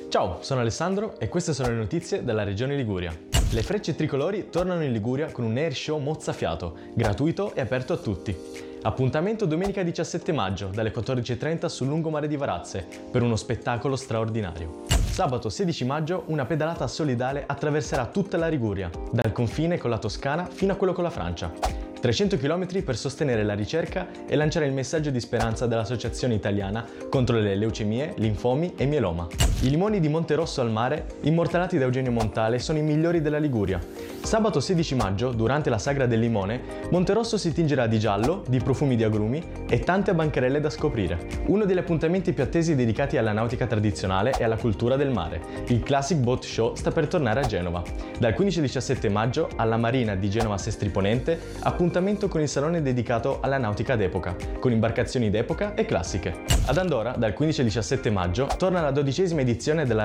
Ciao, sono Alessandro e queste sono le notizie dalla regione Liguria. Le Frecce Tricolori tornano in Liguria con un air show mozzafiato, gratuito e aperto a tutti. Appuntamento domenica 17 maggio dalle 14:30 sul lungomare di Varazze per uno spettacolo straordinario. Sabato 16 maggio una pedalata solidale attraverserà tutta la Liguria, dal confine con la Toscana fino a quello con la Francia. 300 km per sostenere la ricerca e lanciare il messaggio di speranza dell'Associazione Italiana contro le leucemie, linfomi e mieloma. I limoni di Monterosso al mare, immortalati da Eugenio Montale, sono i migliori della Liguria. Sabato 16 maggio, durante la Sagra del Limone, Monterosso si tingerà di giallo, di profumi di agrumi e tante bancarelle da scoprire. Uno degli appuntamenti più attesi dedicati alla nautica tradizionale e alla cultura del mare. Il Classic Boat Show sta per tornare a Genova. Dal 15 al 17 maggio, alla Marina di Genova Sestri Ponente, appuntamento con il salone dedicato alla nautica d'epoca, con imbarcazioni d'epoca e classiche. Ad Andorra, dal 15 al 17 maggio, torna la 12ª edizione della